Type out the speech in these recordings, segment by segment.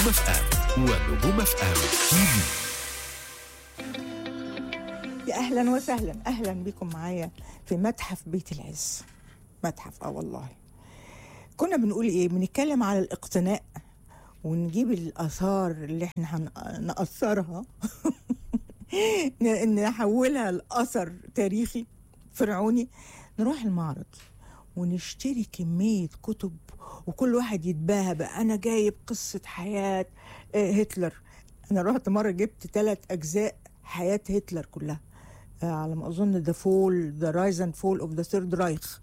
نجوم اف ام ونجوم اف ام تي في. يا اهلا وسهلا، اهلا بكم معايا في متحف بيت العز. متحف والله. كنا بنقول ايه؟ بنتكلم على الاقتناء ونجيب الاثار اللي احنا هنأثرها نحولها لاثر تاريخي فرعوني. نروح المعرض ونشتري كمية كتب، وكل واحد يتباهى بقى أنا جايب قصة حياة هتلر. أنا رحت مرة جبت 3 أجزاء حياة هتلر كلها، على ما أظن ذا رايز اند فول اوف ذا ثيرد رايخ.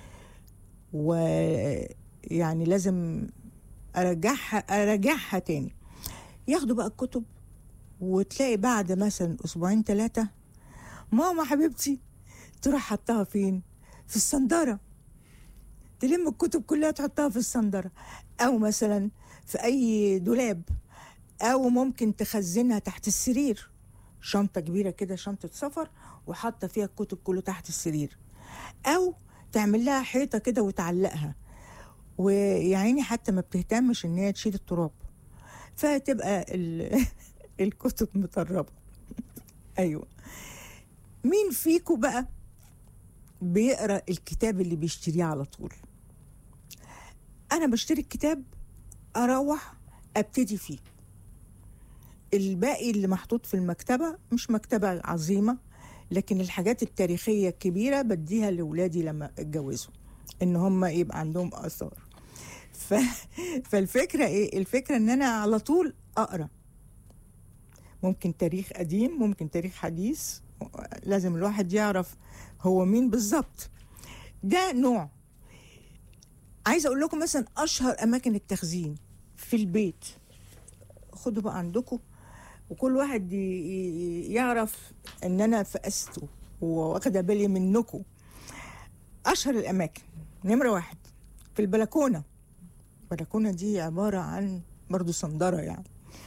ويعني لازم أرجعها تاني. ياخدوا بقى الكتب، وتلاقي بعد مثلا 2 3 ماما حبيبتي تروح حطها فين؟ في الصندارة. تلم الكتب كلها تحطها في الصندرة، أو مثلا في أي دولاب، أو ممكن تخزنها تحت السرير. شنطة كبيرة كده، شنطة سفر، وحاطة فيها الكتب كله تحت السرير، أو تعمل لها حيطة كده وتعلقها. ويعني حتى ما بتهتمش إن هي تشيل التراب، فتبقى الكتب مطربة. أيوة. مين فيكو بقى بيقرأ الكتاب اللي بيشتريه على طول؟ أنا بشتري الكتاب، أروح أبتدي فيه. الباقي اللي محطوط في المكتبة مش مكتبة عظيمة، لكن الحاجات التاريخية الكبيرة بديها لأولادي لما اتجوزوا، إن هم يبقى عندهم آثار. فالفكرة إيه؟ الفكرة إن أنا على طول أقرأ. ممكن تاريخ قديم، ممكن تاريخ حديث، لازم الواحد يعرف هو مين بالظبط. ده نوع. عايزة أقول لكم مثلا أشهر أماكن التخزين في البيت. خدوا بقى عندكم، وكل واحد يعرف إن أنا فقسته وواخدة بالي منكم. أشهر الأماكن، نمرة 1 في البلكونة. البلكونة دي عبارة عن برضو صندرة يعني.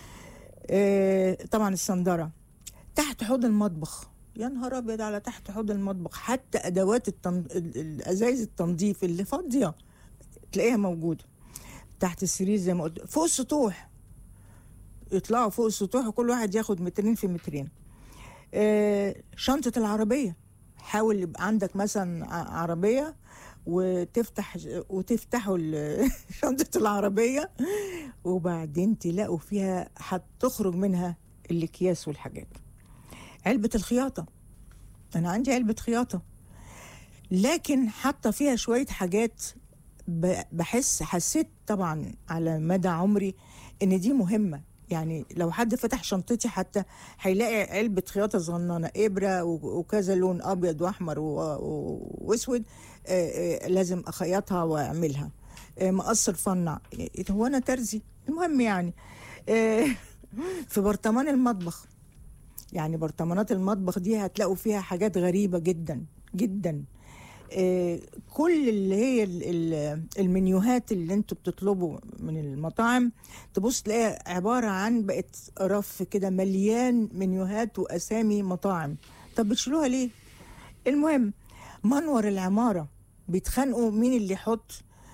طبعا الصندرة تحت حوض المطبخ. يا نهار أبيض على تحت حوض المطبخ، حتى أدوات الأزايز التنظيف اللي فاضية تلاقيها موجودة تحت السرير زي ما قلت. فوق السطوح، يطلعوا فوق السطوح وكل واحد ياخد 2 في 2. شنطة العربية، حاول يبقى عندك مثلا عربية وتفتحوا شنطة العربية، وبعدين تلاقوا فيها هتخرج منها الأكياس والحاجات. علبة الخياطة، أنا عندي علبة خياطة، لكن حاطة فيها شوية حاجات حسيت طبعا على مدى عمري ان دي مهمة. يعني لو حد فتح شنطتي حتى هيلاقي علبة خياطة صغننة، إبرة وكذا لون، أبيض وأحمر وأسود. لازم أخيطها وأعملها. مقص الفنع، هو أنا ترزي؟ المهم يعني. في برطمان المطبخ، يعني برطمانات المطبخ دي هتلاقوا فيها حاجات غريبة جدا جدا. كل اللي هي المنيوهات اللي انتوا بتطلبوا من المطاعم، تبص تلاقي عبارة عن بقت رف كده مليان منيوهات وأسامي مطاعم. طب بتشيلوها ليه؟ المهم، منور العمارة بيتخانقوا مين اللي يحط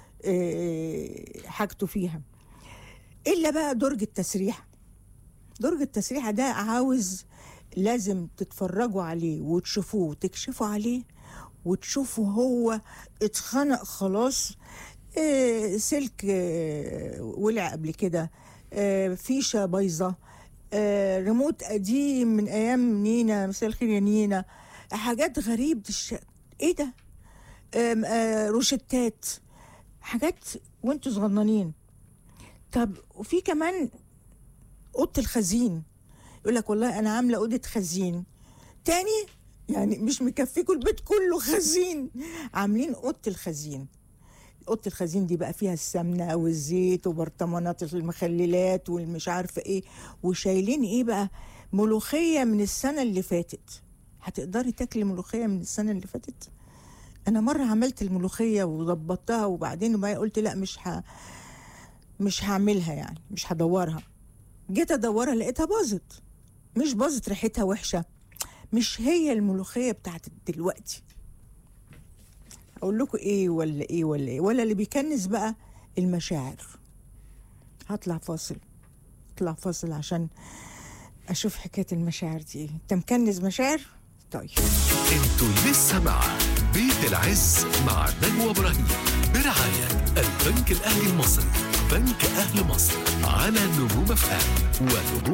حاجته فيها. إلا بقى درج التسريح. درج التسريحة ده عاوز لازم تتفرجوا عليه وتشوفوه وتكشفوا عليه وتشوفوا هو اتخنق خلاص. سلك ولع قبل كده، فيشة بايظة، ريموت قديم من أيام نينا، مساء الخير يا نينا. حاجات غريبة ايه ده؟ روشتات، حاجات وانتوا صغننين. طب وفي كمان أوضة الخزين، يقول لك والله أنا عاملة أوضة خزين تاني، يعني مش مكفيكوا البيت كله خزين، عاملين أوضة الخزين. أوضة الخزين دي بقى فيها السمنة والزيت وبرطمانات المخللات والمش عارفة إيه، وشايلين إيه بقى؟ ملوخية من السنة اللي فاتت. هتقدري تاكلي ملوخية من السنة اللي فاتت؟ أنا مرة عملت الملوخية وضبطتها، وبعدين بقى قلت لا، مش هعملها، يعني مش هدورها. جيت أدورها لقيتها باظت. مش باظت ريحتها وحشة، مش هي الملوخية بتاعت دلوقتي. اقول لكم ايه ولا اللي بيكنس بقى المشاعر. هطلع فاصل اطلع فاصل عشان اشوف حكايه المشاعر دي. انت مكنز مشاعر؟ طيب انتوا لسه مع بيت العز مع نجوى ابراهيم برعاية البنك الأهلي المصري، بنك أهل مصر، على نجوم FM ونجوم